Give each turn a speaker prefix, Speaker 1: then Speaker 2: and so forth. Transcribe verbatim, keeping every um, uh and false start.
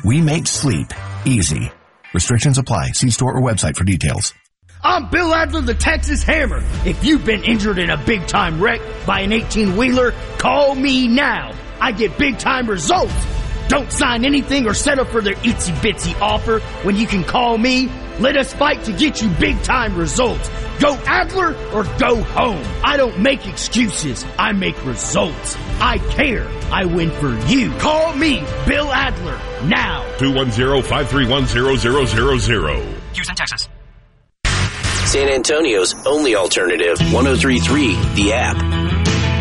Speaker 1: We make sleep easy. Restrictions apply. See store or website for details.
Speaker 2: I'm Bill Adler, the Texas Hammer. If you've been injured in a big-time wreck by an eighteen-wheeler, call me now. I get big-time results. Don't sign anything or settle for their itsy-bitsy offer when you can call me. Let us fight to get you big-time results. Go Adler or go home. I don't make excuses. I make results. I care. I win for you. Call me, Bill Adler, now.
Speaker 3: two one zero, five three one, zero zero zero zero.
Speaker 4: Houston, Texas.
Speaker 5: San Antonio's only alternative, one oh three point three, The App.